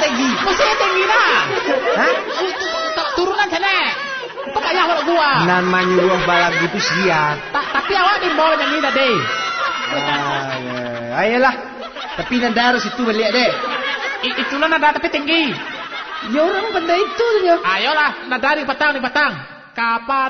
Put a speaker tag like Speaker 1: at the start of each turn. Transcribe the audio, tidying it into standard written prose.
Speaker 1: tinggi.
Speaker 2: Mesti tinggi dah.
Speaker 1: Hah?
Speaker 2: Turunan sana. Itu kayak awak gua.
Speaker 1: Nan menyuruh balap gitu siap.
Speaker 2: Tapi awak di bawah yang ini tadi.
Speaker 1: Ayolah. Tapi nanda harus itu balik deh.
Speaker 2: Itulah nada tapi tinggi.
Speaker 1: Ya orang benda itu dia.
Speaker 2: Ayolah, nada di batang. Kapan